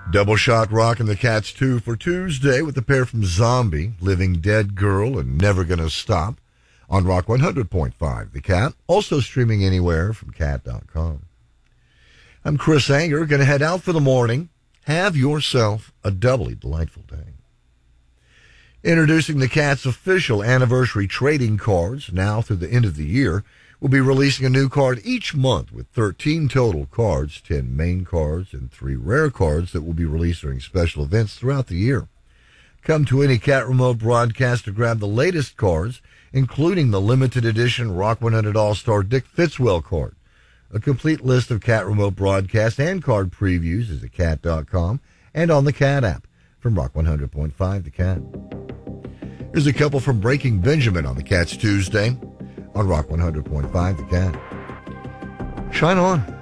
Double Shot Rockin' the Cats 2 for Tuesday with the pair from Zombie, Living Dead Girl and Never Gonna Stop on Rock 100.5. The Cat, also streaming anywhere from cat.com. I'm Chris Anger, going to head out for the morning. Have yourself a doubly delightful day. Introducing the Cat's official anniversary trading cards. Now through the end of the year, we'll be releasing a new card each month with 13 total cards, 10 main cards, and 3 rare cards that will be released during special events throughout the year. Come to any Cat Remote broadcast to grab the latest cards, including the limited edition Rock 100 All-Star Dick Fitzwell card. A complete list of Cat Remote broadcast and card previews is at cat.com and on the Cat app from Rock 100.5 The Cat. Here's a couple from Breaking Benjamin on the Cat's Tuesday on Rock 100.5 The Cat. Shine on.